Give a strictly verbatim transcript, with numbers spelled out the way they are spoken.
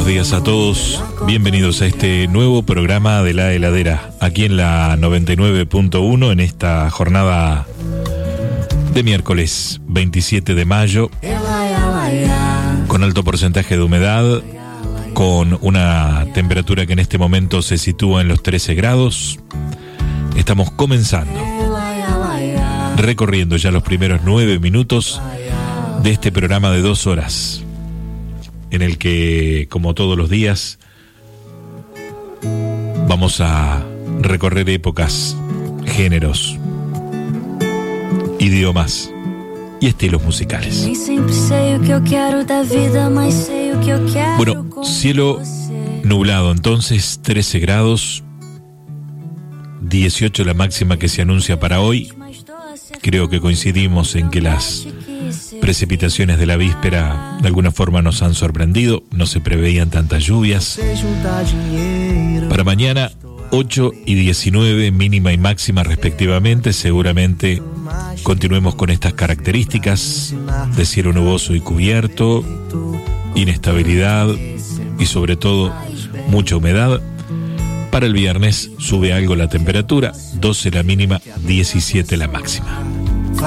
días a todos, bienvenidos a este nuevo programa de La Heladera, aquí en la noventa y nueve punto uno, en esta jornada de miércoles veintisiete de mayo, con alto porcentaje de humedad, con una temperatura que en este momento se sitúa en los trece grados. Estamos comenzando, recorriendo ya los primeros nueve minutos de este programa de dos horas, en el que, como todos los días, vamos a recorrer épocas, géneros, idiomas y estilos musicales. Bueno, cielo nublado entonces, trece grados, dieciocho la máxima que se anuncia para hoy. Creo que coincidimos en que las precipitaciones de la víspera de alguna forma nos han sorprendido, no se preveían tantas lluvias. Para mañana, ocho y diecinueve, mínima y máxima respectivamente. Seguramente continuemos con estas características de cielo nuboso y cubierto, inestabilidad y sobre todo mucha humedad. Para el viernes sube algo la temperatura, doce la mínima, diecisiete la máxima.